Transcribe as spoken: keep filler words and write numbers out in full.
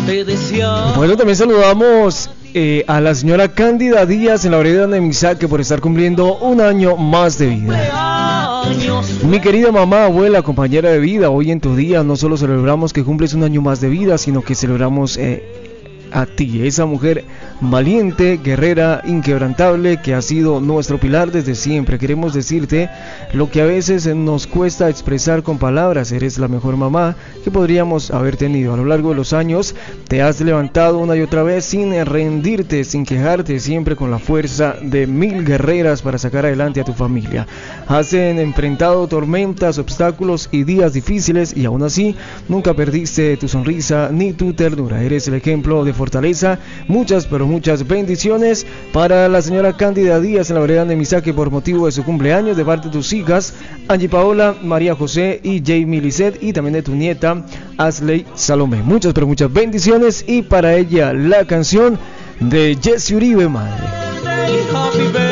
te desea. Bueno, también saludamos eh, a la señora Cándida Díaz en la vereda de Misaque por estar cumpliendo un año más de vida. Mi querida mamá, abuela, compañera de vida, hoy en tu día no solo celebramos que cumples un año más de vida, sino que celebramos eh, a ti, esa mujer valiente, guerrera, inquebrantable, que ha sido nuestro pilar desde siempre. Queremos decirte lo que a veces nos cuesta expresar con palabras. Eres la mejor mamá que podríamos haber tenido. A lo largo de los años te has levantado una y otra vez sin rendirte, sin quejarte, siempre con la fuerza de mil guerreras para sacar adelante a tu familia. Has enfrentado tormentas, obstáculos y días difíciles, y aún así nunca perdiste tu sonrisa ni tu ternura. Eres el ejemplo de fortaleza. Muchas pero muchas bendiciones para la señora Cándida Díaz en la vereda de Misaque por motivo de su cumpleaños, de parte de tus hijas Angie Paola, María José y Jamie Lisset, y también de tu nieta Asley Salomé. Muchas pero muchas bendiciones, y para ella la canción de Jesse Uribe, Madre.